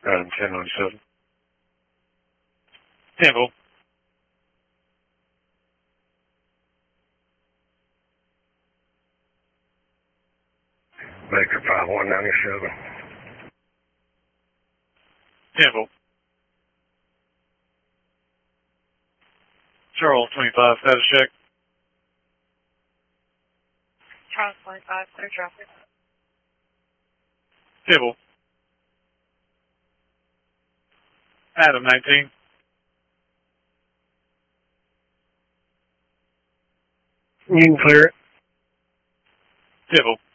Adam 1007. Temple. Baker 5197. Temple. Charles 25, status check. Charles 25, clear traffic. Temple. Adam 19. You can clear it. Temple.